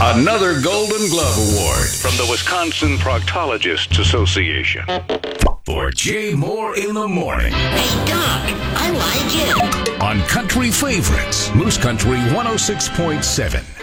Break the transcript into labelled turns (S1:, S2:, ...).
S1: Another Golden Glove Award
S2: from the Wisconsin Proctologists Association.
S1: For Jay Moore in the Morning.
S3: Hey, Doc, I like it.
S1: On Country Favorites, Moose Country 106.7.